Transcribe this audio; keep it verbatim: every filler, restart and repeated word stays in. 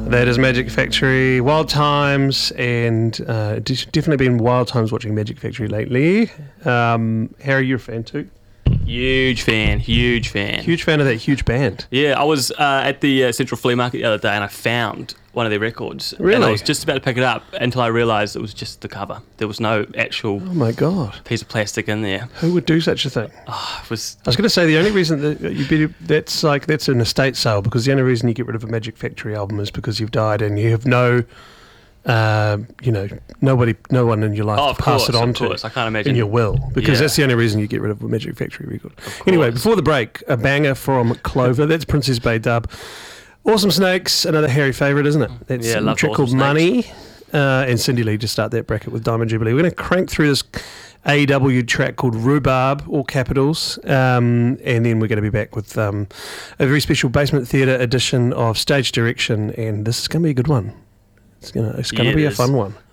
That is Magic Factory, Wild Times, and uh, definitely been Wild Times watching Magic Factory lately. Um, Harry, you're a fan too? Huge fan, huge fan. Huge fan of that huge band. Yeah, I was uh, at the uh, Central Flea Market the other day and I found one of their records. Really? And I was just about to pick it up until I realised it was just the cover. There was no actual Oh my God. piece of plastic in there. Who would do such a thing? Oh, it was... I was going to say the only reason that you better, that's like that's an estate sale, because the only reason you get rid of a Magic Factory album is because you've died and you have no, uh, you know, nobody, no one in your life Oh, to of pass course, it on of to. course. I can't imagine. In your will, because Yeah. that's the only reason you get rid of a Magic Factory record. Anyway, before the break, a banger from Clover. That's Princess Bay Dub. Awesome Snakes, another Harry favourite, isn't it? That's Yeah, a love track Awesome called Money. Uh, and Cindy Lee to start that bracket with Diamond Jubilee. We're going to crank through this A E W track called Rhubarb, all capitals, um, and then we're going to be back with um, a very special Basement Theatre edition of Stage Direction, and this is going to be a good one. It's going to it's going to Yeah, be it a is. fun one.